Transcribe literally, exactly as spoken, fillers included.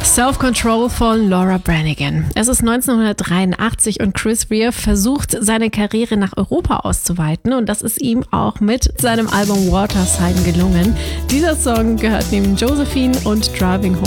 Self-Control von Laura Branigan. Es ist neunzehnhundertdreiundachtzig und Chris Rea versucht, seine Karriere nach Europa auszuweiten und das ist ihm auch mit seinem Album Watersign gelungen. Dieser Song gehört neben Josephine und Driving Home